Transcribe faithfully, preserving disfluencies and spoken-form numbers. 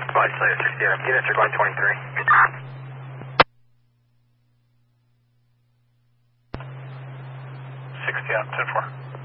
Body Slayer sixty-eight, units are going twenty-three. sixty out, ten four.